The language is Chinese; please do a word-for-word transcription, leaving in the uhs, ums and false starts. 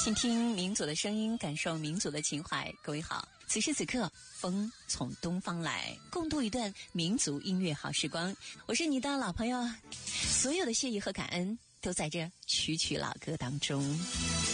倾听民族的声音，感受民族的情怀。各位好，此时此刻，风从东方来，共度一段民族音乐好时光。我是你的老朋友，所有的谢意和感恩都在这曲曲老歌当中。